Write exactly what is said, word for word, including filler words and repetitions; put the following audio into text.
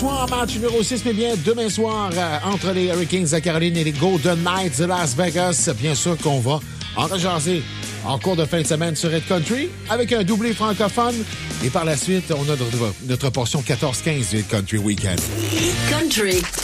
soir, match numéro six, mais bien demain soir, euh, entre les Hurricanes de Caroline et les Golden Knights de Las Vegas. Bien sûr qu'on va en rejaser en cours de fin de semaine sur Red Country avec un doublé francophone. Et par la suite, on a notre, notre portion quatorze quinze du Red Country Weekend. Country